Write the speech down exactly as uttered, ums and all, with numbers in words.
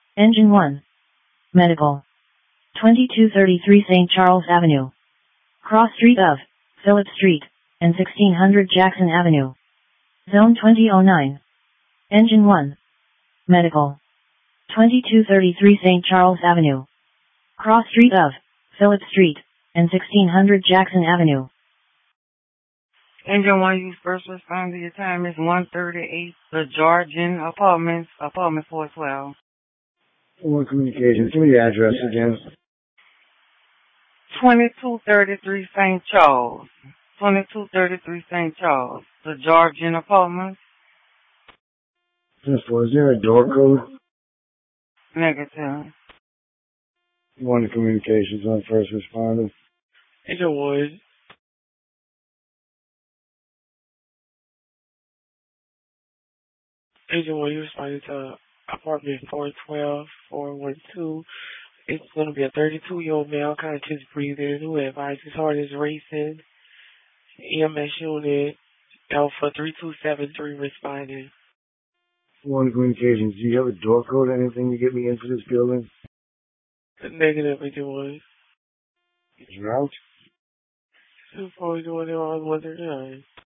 Engine one. Medical. twenty-two thirty-three Saint Charles Avenue. Cross street of Phillip Street and sixteen hundred Jackson Avenue. Zone twenty oh nine. Engine one. Medical. twenty-two thirty-three Saint Charles Avenue. Cross street of Phillip Street and sixteen hundred Jackson Avenue. Engine one, use first responder. Your time is one thirty-eight. The Georgian Apartments, apartment four twelve. One Communications. Give me the address again. twenty-two thirty-three Saint Charles. twenty-two thirty-three Saint Charles. The Georgian Apartments. Just was there a door code? Negative. One Communications on first responder. Engine one. Engine one, you responded to apartment four twelve, four one two. It's going to be a thirty-two-year-old male, conscious breathing, who advised his heart is racing. E M S unit, Alpha three two seven three responding. One Communications. Do you have a door code or anything to get me into this building? Negative, Engine one. It's route? two four one one one thirty-nine.